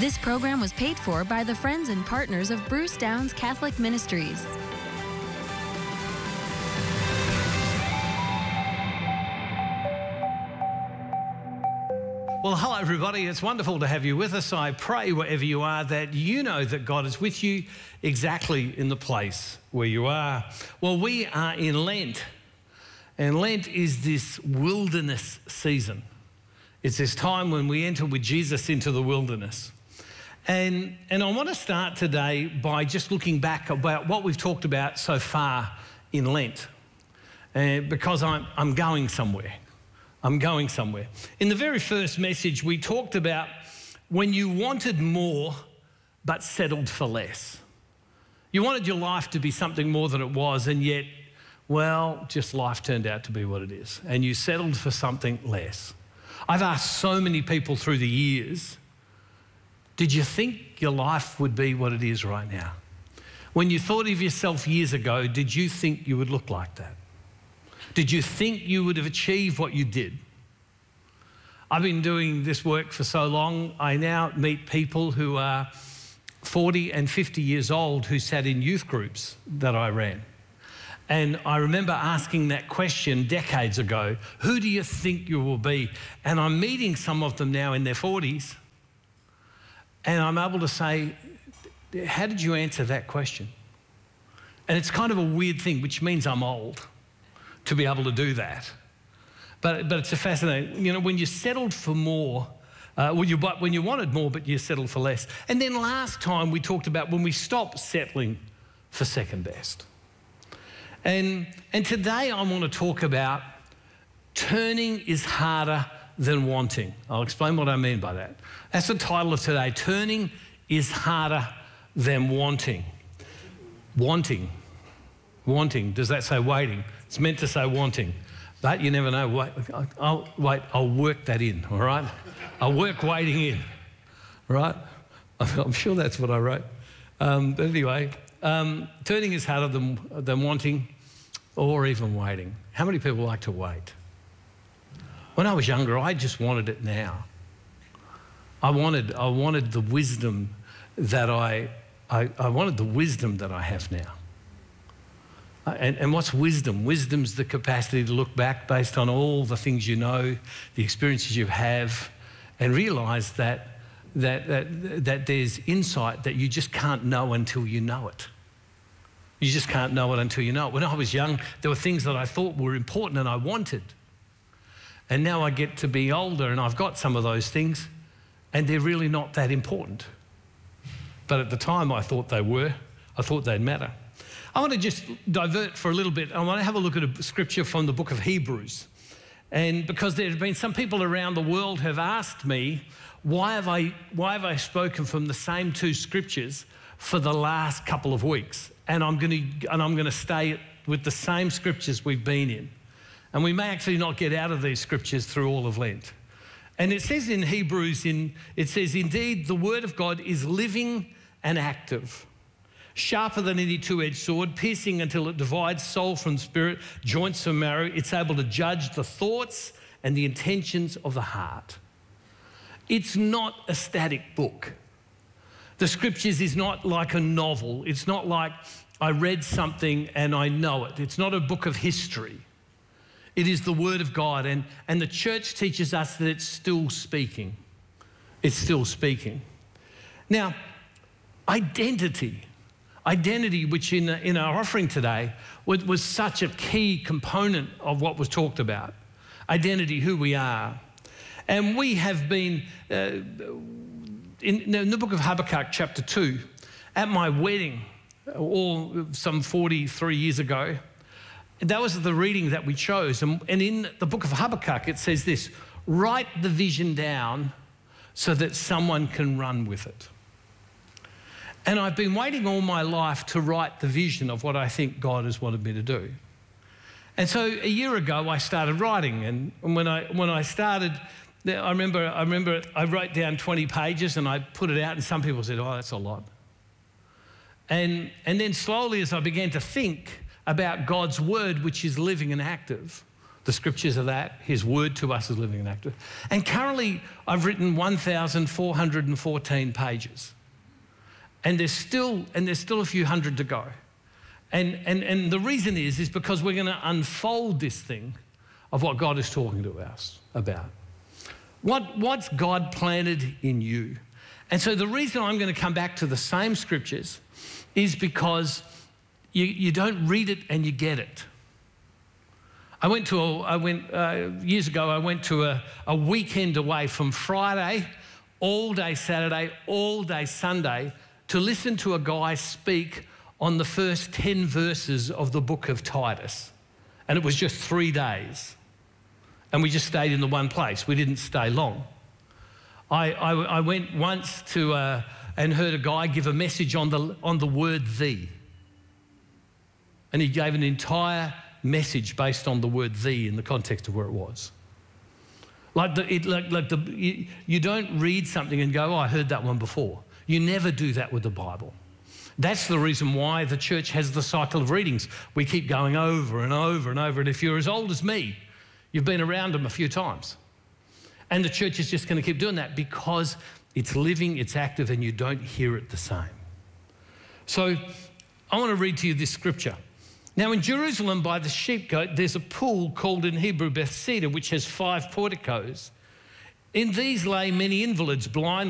This program was paid for by the friends and partners of Bruce Downs Catholic Ministries. Well, hello everybody. It's wonderful to have you with us. I pray wherever you are that you know that God is with you exactly in the place where you are. Well, we are in Lent, and Lent is this wilderness season. It's this time when we enter with Jesus into the wilderness. And I want to start today by just looking back about what we've talked about so far in Lent, because I'm going somewhere. I'm going somewhere. In the very first message, we talked about when you wanted more but settled for less. You wanted your life to be something more than it was, and yet, well, just life turned out to be what it is, and you settled for something less. I've asked so many people through the years, did you think your life would be what it is right now? When you thought of yourself years ago, did you think you would look like that? Did you think you would have achieved what you did? I've been doing this work for so long, I now meet people who are 40 and 50 years old who sat in youth groups that I ran. And I remember asking that question decades ago, who do you think you will be? And I'm meeting some of them now in their 40s, and I'm able to say, how did you answer that question? And it's kind of a weird thing, which means I'm old to be able to do that. But it's a fascinating, you know, when you settled for more, when you wanted more but you settled for less. And then last time we talked about when we stopped settling for second best. And today I want to talk about turning is harder than wanting. I'll explain what I mean by that. That's the title of today, Turning is Harder Than Wanting. Wanting. Does that say waiting? It's meant to say wanting, but you never know. I'll work that in, all right? I'll work waiting in, right? I'm sure that's what I wrote. But anyway, turning is harder than wanting or even waiting. How many people like to wait? When I was younger, I just wanted it now. I wanted the wisdom that I wanted the wisdom that I have now. And what's wisdom? Wisdom's the capacity to look back based on all the things you know, the experiences you have, and realise that there's insight that you just can't know until you know it. You just can't know it until you know it. When I was young, there were things that I thought were important and I wanted. And now I get to be older and I've got some of those things and they're really not that important. But at the time I thought they were. I thought they'd matter. I want to just divert for a little bit. I want to have a look at a scripture from the book of Hebrews. And because there have been some people around the world have asked me, why have I spoken from the same two scriptures for the last couple of weeks? And I'm going to stay with the same scriptures we've been in. And we may actually not get out of these scriptures through all of Lent. And it says in Hebrews, indeed, the word of God is living and active, sharper than any two-edged sword, piercing until it divides soul from spirit, joints from marrow. It's able to judge the thoughts and the intentions of the heart. It's not a static book. The scriptures is not like a novel. It's not like I read something and I know it. It's not a book of history. It is the word of God, and the church teaches us that it's still speaking. It's still speaking. Now, identity, which in our offering today was such a key component of what was talked about. Identity, who we are. And we have been, in the book of Habakkuk, chapter 2, at my wedding, some 43 years ago, that was the reading that we chose. And in the book of Habakkuk, it says this, write the vision down so that someone can run with it. And I've been waiting all my life to write the vision of what I think God has wanted me to do. And so a year ago, I started writing. And when I started, I remember I wrote down 20 pages and I put it out, and some people said, oh, that's a lot. And then slowly, as I began to think about God's word, which is living and active, The scriptures are that. His word to us is living and active. And currently, I've written 1,414 pages. And there's still a few hundred to go. And the reason is because we're going to unfold this thing of what God is talking to us about. What's God planted in you? And so the reason I'm going to come back to the same scriptures is because you don't read it and you get it. Years ago, I went to a weekend away from Friday, all day Saturday, all day Sunday, to listen to a guy speak on the first 10 verses of the book of Titus. And it was just 3 days. And we just stayed in the one place. We didn't stay long. I went once to and heard a guy give a message on the word "thee," and he gave an entire message based on the word "thee" in the context of where it was. You don't read something and go, "Oh, I heard that one before." You never do that with the Bible. That's the reason why the church has the cycle of readings. We keep going over and over and over. And if you're as old as me, you've been around them a few times. And the church is just going to keep doing that because it's living, it's active, and you don't hear it the same. So I want to read to you this scripture. Now, in Jerusalem by the sheep goat, there's a pool called in Hebrew Bethesda, which has 5 porticos. In these lay many invalids, blind,